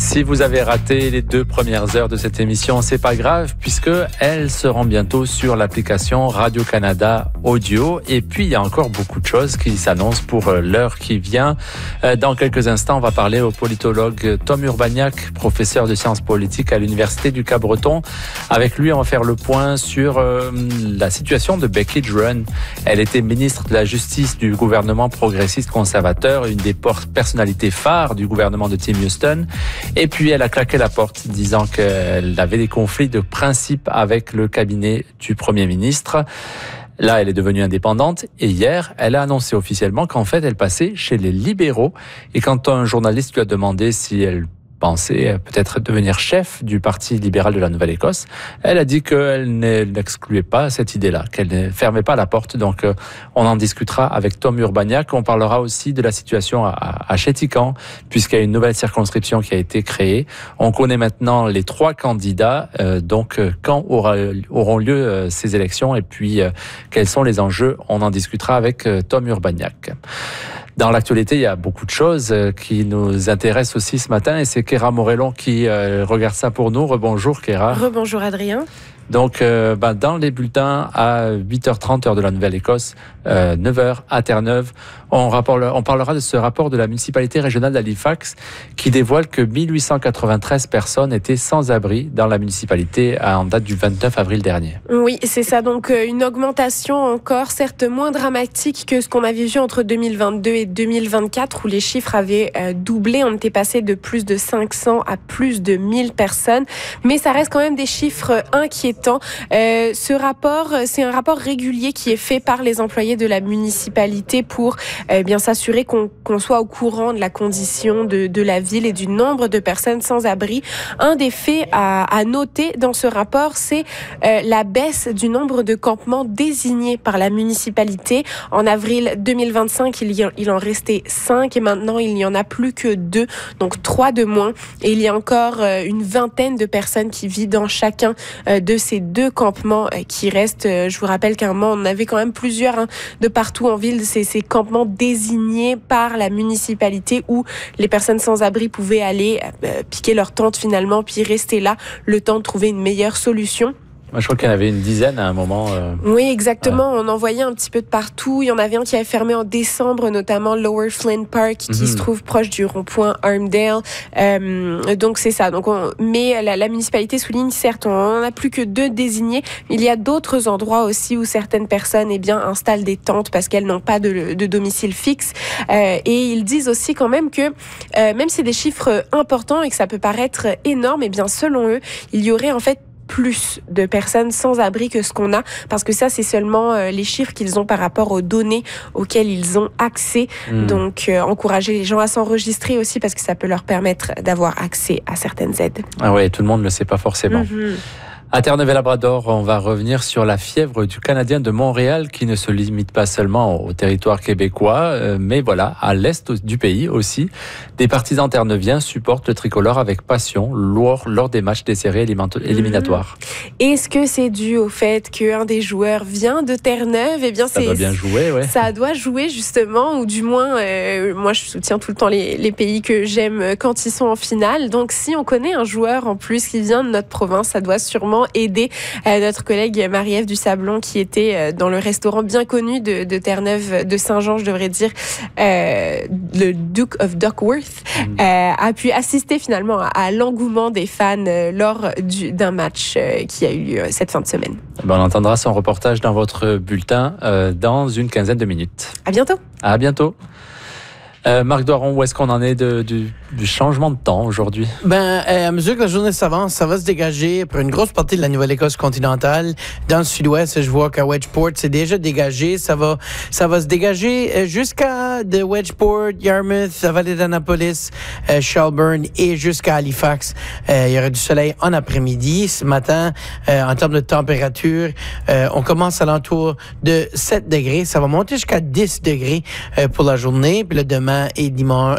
Si vous avez raté les 2 premières heures de cette émission, c'est pas grave puisque elles seront bientôt sur l'application Radio-Canada Audio. Et puis, il y a encore beaucoup de choses qui s'annoncent pour l'heure qui vient. Dans quelques instants, on va parler au politologue Tom Urbaniak, professeur de sciences politiques à l'Université du Cap-Breton. Avec lui, on va faire le point sur la situation de Becky Drouin. Elle était ministre de la Justice du gouvernement progressiste conservateur, une des personnalités phares du gouvernement de Tim Houston. Et puis, elle a claqué la porte, disant qu'elle avait des conflits de principe avec le cabinet du Premier ministre. Là, elle est devenue indépendante et hier, elle a annoncé officiellement qu'en fait, elle passait chez les libéraux. Et quand un journaliste lui a demandé si elle pensait peut-être devenir chef du Parti libéral de la Nouvelle-Écosse, elle a dit qu'elle n'excluait pas cette idée-là, qu'elle ne fermait pas la porte. Donc, on en discutera avec Tom Urbaniak. On parlera aussi de la situation à Chéticamp, puisqu'il y a une nouvelle circonscription qui a été créée. On connaît maintenant les 3 candidats. Donc, quand auront lieu ces élections et puis quels sont les enjeux, on en discutera avec Tom Urbaniak. Dans l'actualité, il y a beaucoup de choses qui nous intéressent aussi ce matin et c'est Kéra Morellon qui regarde ça pour nous. Rebonjour Kéra. Rebonjour Adrien. Donc, dans les bulletins à 8h30 heure de la Nouvelle-Écosse, 9h à Terre-Neuve, on parlera de ce rapport de la municipalité régionale d'Halifax qui dévoile que 1893 personnes étaient sans abri dans la municipalité en date du 29 avril dernier. Oui, c'est ça. Donc, une augmentation encore, certes moins dramatique que ce qu'on avait vu entre 2022 et 2024 où les chiffres avaient doublé. On était passé de plus de 500 à plus de 1000 personnes. Mais ça reste quand même des chiffres inquiétants. Ce rapport, c'est un rapport régulier qui est fait par les employés de la municipalité pour bien s'assurer qu'on soit au courant de la condition de la ville et du nombre de personnes sans abri. Un des faits à noter dans ce rapport, c'est la baisse du nombre de campements désignés par la municipalité. En avril 2025, il en restait 5 et maintenant il n'y en a plus que 2, donc 3 de moins. Et il y a encore une vingtaine de personnes qui vivent dans chacun de ces 2 campements qui restent. Je vous rappelle qu'à un moment, on avait quand même plusieurs de partout en ville, ces campements désignés par la municipalité où les personnes sans abri pouvaient aller piquer leur tente finalement, puis rester là le temps de trouver une meilleure solution. Moi, je crois qu'il y en avait une dizaine à un moment. Oui, exactement. On en voyait un petit peu de partout. Il y en avait un qui avait fermé en décembre, notamment Lower Flint Park, qui se trouve proche du rond-point Armdale. Donc, c'est ça. Donc, mais la municipalité souligne, certes, on n'en a plus que 2 désignés. Il y a d'autres endroits aussi où certaines personnes installent des tentes parce qu'elles n'ont pas de domicile fixe. Et ils disent aussi quand même que, même si c'est des chiffres importants et que ça peut paraître énorme, eh bien, selon eux, il y aurait en fait plus de personnes sans abri que ce qu'on a, parce que ça, c'est seulement les chiffres qu'ils ont par rapport aux données auxquelles ils ont accès. Donc, encourager les gens à s'enregistrer aussi, parce que ça peut leur permettre d'avoir accès à certaines aides. Ah ouais, tout le monde ne le sait pas forcément. À Terre-Neuve-et-Labrador, on va revenir sur la fièvre du Canadien de Montréal qui ne se limite pas seulement au territoire québécois, mais voilà, à l'est du pays aussi. Des partisans terre-neuviens supportent le tricolore avec passion lors des matchs des séries éliminatoires. Est-ce que c'est dû au fait qu'un des joueurs vient de Terre-Neuve? Eh bien, ça doit bien jouer, ouais. Ça doit jouer justement, ou du moins, moi je soutiens tout le temps les pays que j'aime quand ils sont en finale. Donc si on connaît un joueur en plus qui vient de notre province, ça doit sûrement aider notre collègue Marie-Ève Dusablon qui était dans le restaurant bien connu de Terre-Neuve, de Saint-Jean, je devrais dire, le Duke of Duckworth, a pu assister finalement à l'engouement des fans lors d'un match qui a eu lieu cette fin de semaine. On entendra son reportage dans votre bulletin dans une quinzaine de minutes. À bientôt. À bientôt. Marc Doiron, où est-ce qu'on en est du changement de temps aujourd'hui? À mesure que la journée s'avance, ça va se dégager pour une grosse partie de la Nouvelle-Écosse continentale. Dans le sud-ouest, je vois qu'à Wedgeport, c'est déjà dégagé. Ça va se dégager jusqu'à de Wedgeport, Yarmouth, la vallée d'Annapolis, Shelburne et jusqu'à Halifax. Il y aura du soleil en après-midi. Ce matin, en termes de température, on commence à l'entour de 7 degrés. Ça va monter jusqu'à 10 degrés pour la journée. Puis le demain et dimanche,